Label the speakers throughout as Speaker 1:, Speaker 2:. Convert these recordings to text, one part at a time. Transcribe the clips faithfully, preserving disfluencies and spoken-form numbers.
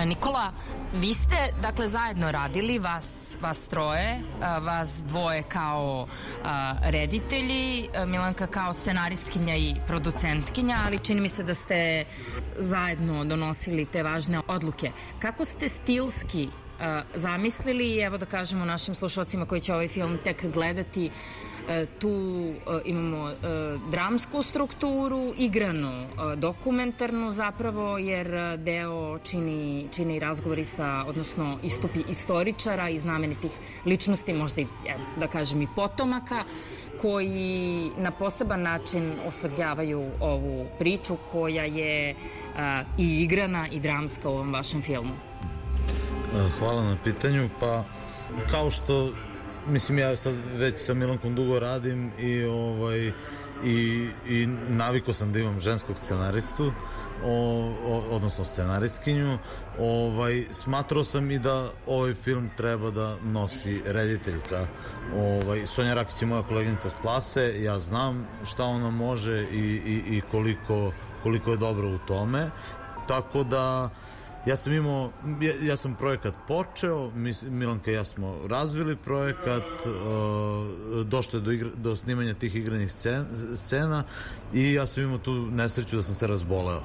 Speaker 1: Nikola, vi ste, dakle, zajedno radili, vas, vas troje, vas dvoje kao a, reditelji, Milanka kao scenaristkinja i producentkinja, ali čini mi se da ste zajedno donosili te važne odluke. Kako ste stilski a, zamislili, i evo da kažemo našim slušalcima koji će ovaj film tek gledati, tu imamo dramsku strukturu, igranu, dokumentarnu zapravo, jer deo čini, čini razgovori sa, odnosno istupi istoričara i znamenitih ličnosti, možda i, da kažem, i potomaka, koji na poseban način osvetljavaju ovu priču koja je i igrana i dramska u ovom vašem filmu.
Speaker 2: Hvala na pitanju. Pa, kao što mislim, ja sad već sa Milankom dugo radim i, ovaj, i, i navikao sam da imam ženskog scenaristu, o, o, odnosno scenaristkinju. Ovaj, smatrao sam i da ovaj film treba da nosi rediteljka. Ovaj, Sonja Rakić je moja koleginica s klase, ja znam šta ona može i, i, i koliko, koliko je dobro u tome. Tako da ja sam imao, ja, ja sam projekat počeo, Milanka i ja smo razvili projekat, uh, došlo je do, igra, do snimanja tih igranih scena, scena i ja sam imao tu nesreću da sam se razboleo.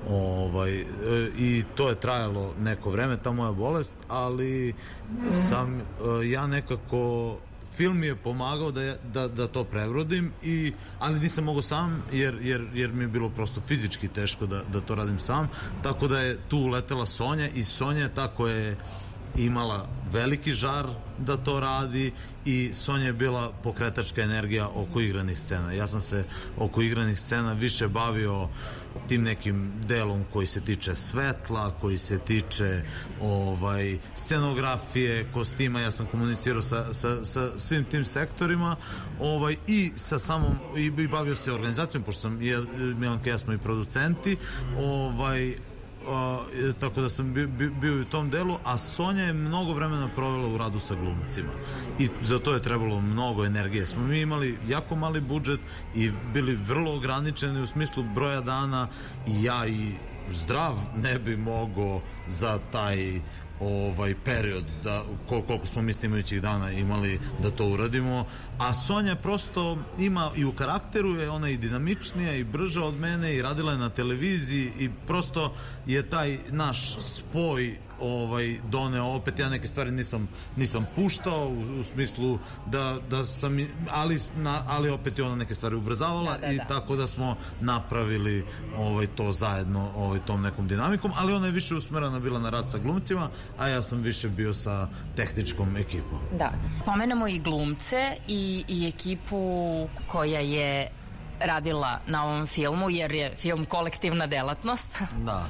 Speaker 2: Ovaj, uh, I to je trajalo neko vreme, ta moja bolest, ali sam uh, ja nekako... Film mi je pomagao da, da, da to prebrodim, i, ali nisam mogao sam jer, jer, jer mi je bilo prosto fizički teško da, da to radim sam, tako da je tu uletela Sonja, i Sonja je ta koja je imala veliki žar da to radi, i Sonja je bila pokretačka energija oko igranih scena. Ja sam se oko igranih scena više bavio tim nekim delom koji se tiče svetla, koji se tiče ovaj, scenografije, kostima. Ja sam komunicirao sa, sa, sa svim tim sektorima, ovaj, i sa samom, i, i bavio se organizacijom, pošto sam je, Milanka i ja smo i producenti, ovaj, Uh, tako da sam bio, bio u tom delu, a Sonja je mnogo vremena provela u radu sa glumcima i za to je trebalo mnogo energije. Smo mi imali jako mali budžet i bili vrlo ograničeni u smislu broja dana, i ja i zdrav ne bi mogao za taj ovaj period da kol, koliko smo mi snimajućih dana imali da to uradimo, a Sonja prosto ima i u karakteru je ona i dinamičnija i brža od mene i radila je na televiziji i prosto je taj naš spoj ovaj doneo, opet ja neke stvari nisam nisam puštao u, u smislu da, da sam ali, na, ali opet je ona neke stvari ubrzavala, da, da, da. I tako da smo napravili ovaj to zajedno ovaj tom nekom dinamikom, ali ona je više usmerena bila na rad sa glumcima, a ja sam više bio sa tehničkom ekipom.
Speaker 1: Da, pomenemo i glumce i, i ekipu koja je radila na ovom filmu, jer je film kolektivna delatnost.
Speaker 2: Da.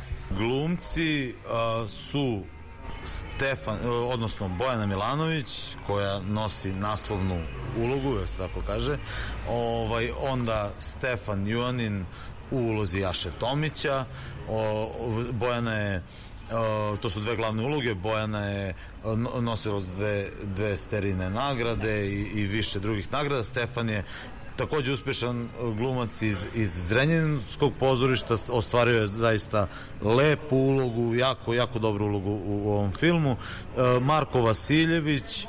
Speaker 2: Glumci uh, su Stefan, odnosno Bojana Milanović, koja nosi naslovnu ulogu, jer se tako kaže, ovaj, onda Stefan Juanin u ulozi Jaše Tomića, o, Bojana je, o, to su dve glavne uloge, Bojana je nosila dve, dve Sterine nagrade i, i više drugih nagrada, Stefan je takođe uspešan glumac iz, iz Zrenjaninskog pozorišta, ostvario je zaista lepu ulogu, jako, jako dobru ulogu u, u ovom filmu. E, Marko Vasiljević, e,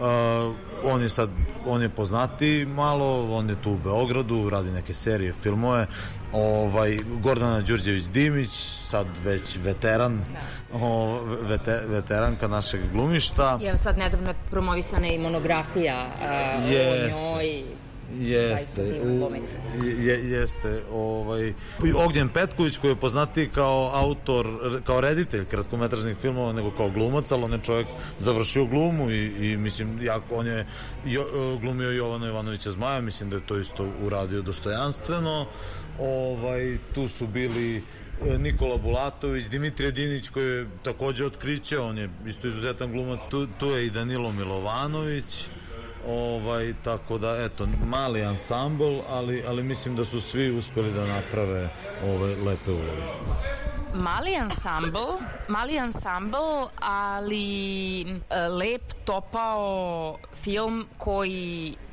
Speaker 2: on je sad, on je poznatiji malo, on je tu u Beogradu, radi neke serije, filmove. Ovaj, Gordana Đurđević-Dimić, sad već veteran, o, vete, veteranka našeg glumišta.
Speaker 1: I evo sad nedavno je promovisana i monografija a, o njoj.
Speaker 2: Jeste, u, je, jeste ovaj, Ognjen Petković, koji je poznatiji kao autor, kao reditelj kratkometražnih filmova nego kao glumac, ali on je čovjek završio glumu i, i mislim, jako, on je jo, glumio Jovana Ivanovića Zmaja, mislim da je to isto uradio dostojanstveno. Ovaj, tu su bili Nikola Bulatović, Dimitrije Dinić, koji je takođe otkriće, on je isto izuzetan glumac, tu, tu je i Danilo Milovanović. Ovaj, tako da, eto, mali ansambl, ali, ali mislim da su svi uspeli da naprave ove lepe uloge.
Speaker 1: Mali ansambl, mali ansambl, ali lep, topao film koji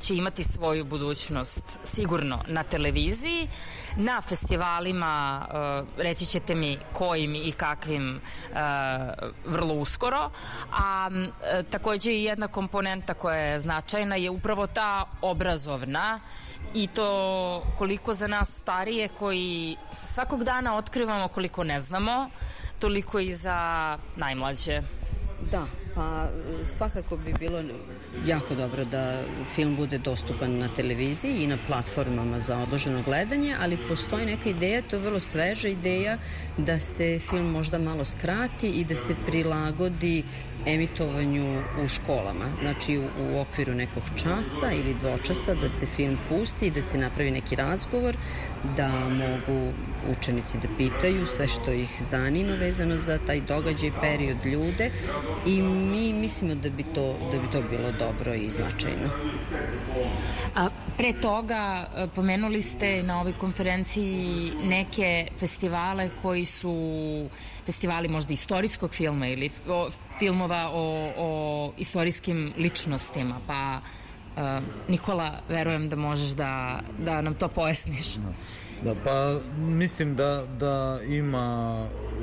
Speaker 1: će imati svoju budućnost sigurno na televiziji, na festivalima, reći ćete mi kojim i kakvim vrlo uskoro, a takođe i jedna komponenta koja je značajna je upravo ta obrazovna, i to koliko za nas starije koji svakog dana otkrivamo koliko ne znamo, toliko i za najmlađe.
Speaker 3: Da, pa svakako bi bilo jako dobro da film bude dostupan na televiziji i na platformama za odloženo gledanje, ali postoji neka ideja, to je vrlo sveža ideja, da se film možda malo skrati i da se prilagodi emitovanju u školama, znači u, u okviru nekog časa ili dvočasa, da se film pusti, da se napravi neki razgovor, da mogu učenici da pitaju sve što ih zanima vezano za taj događaj, period, ljude, i mi mislimo da bi to, da bi to bilo dobro i značajno.
Speaker 1: A pre toga pomenuli ste na ovoj konferenciji neke festivale koji su festivali možda istorijskog filma ili o, filmova o, o istorijskim ličnostima, pa uh, Nikola, verujem da možeš da, da nam to pojasniš.
Speaker 2: Da, pa mislim da, da ima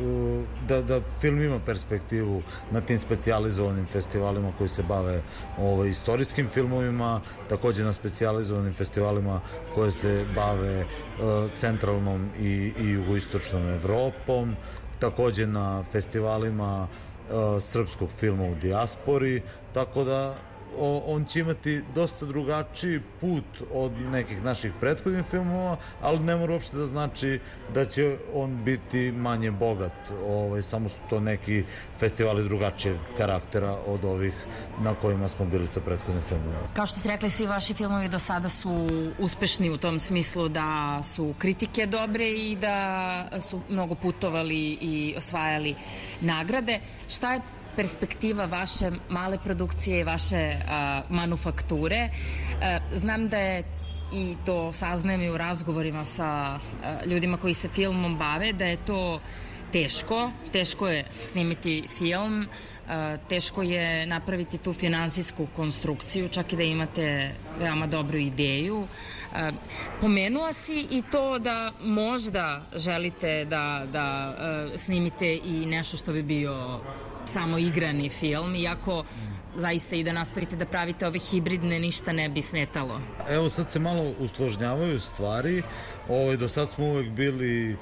Speaker 2: da, da film ima perspektivu na tim specijalizovanim festivalima koji se bave ovaj, istorijskim filmovima, takođe na specijalizovanim festivalima koje se bave uh, centralnom i, i jugoistočnom Evropom, takođe na festivalima uh, srpskog filma u dijaspori, tako da O, on će imati dosta drugačiji put od nekih naših prethodnih filmova, ali ne mora uopšte da znači da će on biti manje bogat. Ovaj, samo su to neki festivali drugačijeg karaktera od ovih na kojima smo bili sa prethodnim filmovima.
Speaker 1: Kao što ste rekli, svi vaši filmovi do sada su uspešni u tom smislu da su kritike dobre i da su mnogo putovali i osvajali nagrade. Šta je perspektiva vaše male produkcije i vaše a, manufakture? A, znam da je, i to saznajem i u razgovorima sa a, ljudima koji se filmom bave, da je to teško. Teško je snimiti film, a, teško je napraviti tu finansijsku konstrukciju, čak i da imate veoma dobru ideju. A, pomenuo si i to da možda želite da, da a, snimite i nešto što bi bio samo igrani film, iako zaista i da nastavite da pravite ove hibridne, ništa ne bi smetalo.
Speaker 2: Evo sad se malo usložnjavaju stvari. Ovo, do sad smo uvek bili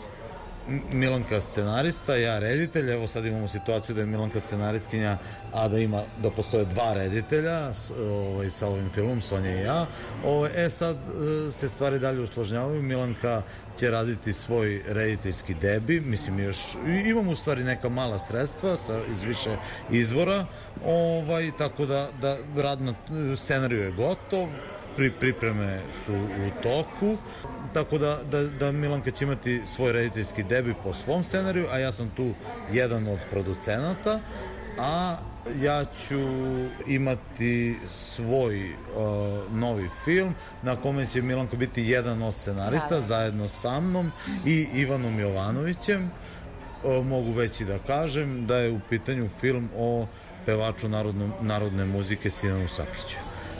Speaker 2: Milanka scenarista, ja reditelj. Evo sad imamo situaciju da je Milanka scenaristkinja, a da ima da postoje dva reditelja ovaj, sa ovim filmom, Sonja i ja. Ovaj, e sad se stvari dalje usložnjavaju. Milanka će raditi svoj rediteljski debi, mislim još imamo u stvari neka mala sredstva sa, iz više izvora, ovaj, tako da, da rad na scenariju je gotov, pri, pripreme su u toku, tako da, da, da Milanka će imati svoj rediteljski debi po svom scenariju, a ja sam tu jedan od producenata, a ja ću imati svoj uh, novi film na kome će Milanko biti jedan od scenarista, da, zajedno sa mnom i Ivanom Jovanovićem. Uh, mogu već i da kažem da je u pitanju film o pevaču narodno, narodne muzike Sinanu Sakiću.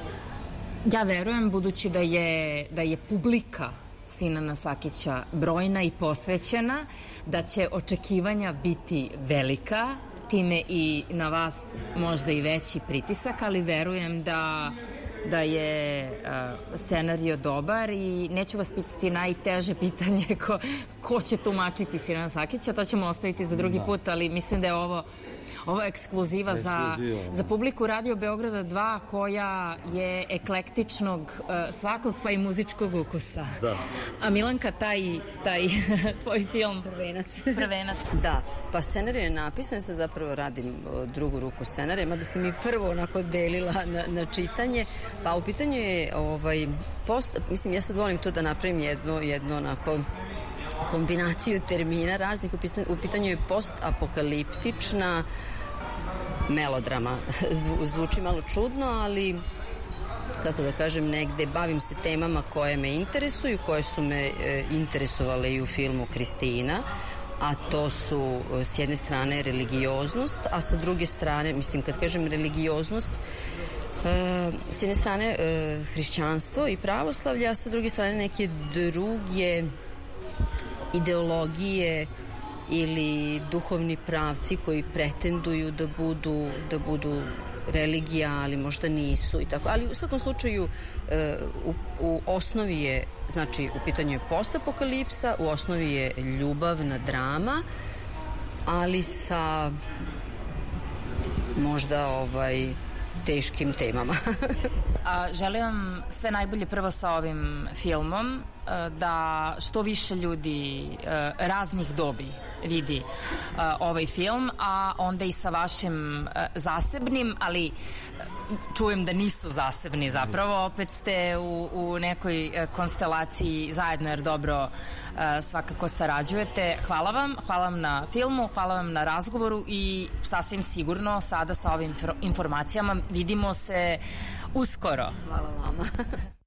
Speaker 1: Ja verujem, budući da je, da je publika Sinana Sakića brojna i posvećena, da će očekivanja biti velika, time i na vas možda i veći pritisak, ali verujem da, da je uh, scenario dobar i neću vas pitati najteže pitanje ko, ko će tumačiti Sinana Sakića, to ćemo ostaviti za drugi da. put, ali mislim da je ovo Ovo je ekskluziva, za, za publiku Radio Beograda dva, koja je eklektičnog uh, svakog pa i muzičkog ukusa. Da. A Milanka, taj, taj tvoj film
Speaker 3: Prvenac.
Speaker 1: Prvenac.
Speaker 3: Da, pa scenarij je napisan, sad zapravo radim drugu ruku scenarija, mada sam i prvo onako delila na, na čitanje, pa u pitanju je ovaj, post, mislim ja sad volim to da napravim jedno, jedno onako kombinaciju termina raznih, u pitanju je post-apokaliptična melodrama. Zvuči malo čudno, ali kako da kažem, negde bavim se temama koje me interesuju, koje su me e, interesovale i u filmu Kristina, a to su s jedne strane religioznost, a sa druge strane, mislim, kad kažem religioznost, s jedne strane hrišćanstvo i pravoslavlje, a sa druge strane neke druge ideologije ili duhovni pravci koji pretenduju da budu, da budu religija, ali možda nisu i tako. Ali u svakom slučaju u, u osnovi je, znači u pitanju je postapokalipsa, u osnovi je ljubavna drama, ali sa možda ovaj teškim temama.
Speaker 1: A, želim vam sve najbolje prvo sa ovim filmom, da što više ljudi raznih dobi vidi ovaj film, a onda i sa vašim zasebnim, ali čujem da nisu zasebni zapravo, opet ste u, u nekoj konstelaciji zajedno jer dobro svakako sarađujete. Hvala vam, hvala vam na filmu, hvala vam na razgovoru i sasvim sigurno sada sa ovim informacijama vidimo se uskoro.
Speaker 3: Hvala vama.